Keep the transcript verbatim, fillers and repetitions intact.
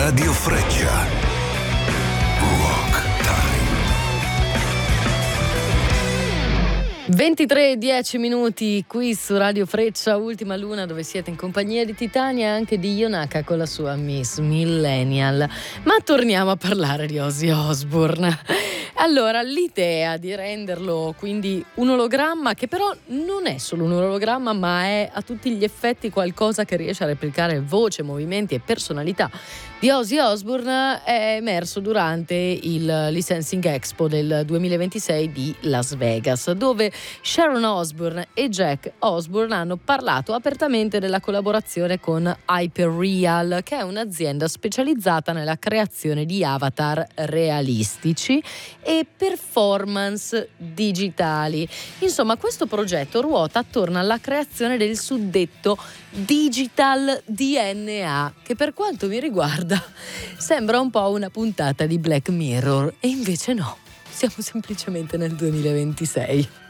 Radio Freccia. Rock Time. ventitré e dieci minuti qui su Radio Freccia, Ultima Luna, dove siete in compagnia di Titania e anche di Yonaka con la sua Miss Millennial. Ma torniamo a parlare di Ozzy Osbourne. Allora, l'idea di renderlo quindi un ologramma, che però non è solo un ologramma, ma è a tutti gli effetti qualcosa che riesce a replicare voce, movimenti e personalità di Ozzy Osbourne, è emerso durante il Licensing Expo del duemilaventisei di Las Vegas, dove Sharon Osbourne e Jack Osbourne hanno parlato apertamente della collaborazione con Hyperreal, che è un'azienda specializzata nella creazione di avatar realistici e performance digitali. Insomma, questo progetto ruota attorno alla creazione del suddetto Digital D N A, che per quanto mi riguarda sembra un po' una puntata di Black Mirror, e invece no, siamo semplicemente nel duemilaventisei.